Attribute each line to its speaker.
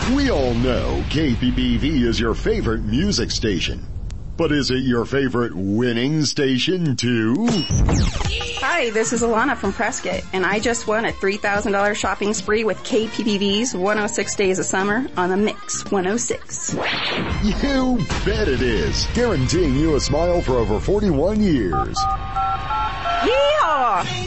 Speaker 1: We all know KPPV is your favorite music station. But is it your favorite winning station too?
Speaker 2: Hi, this is Alana from Prescott, and I just won a $3,000 shopping spree with KPPV's 106 Days of Summer on the Mix 106.
Speaker 1: You bet it is. Guaranteeing you a smile for over 41 years.
Speaker 2: Yeehaw!